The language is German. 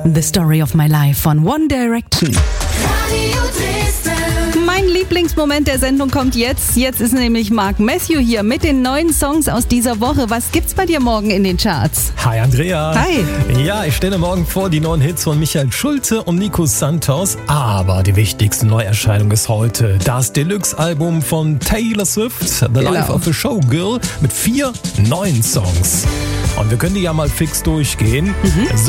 The Story of My Life von One Direction. Mein Lieblingsmoment der Sendung kommt jetzt. Jetzt ist nämlich Mark Matthew hier mit den neuen Songs aus dieser Woche. Was gibt's bei dir morgen in den Charts? Hi Andrea. Hi. Ja, ich stelle morgen vor die neuen Hits von Michael Schulte und Nico Santos. Aber die wichtigste Neuerscheinung ist heute das Deluxe-Album von Taylor Swift, The Life of a Showgirl, mit 4 neuen Songs. Und wir können die ja mal fix durchgehen.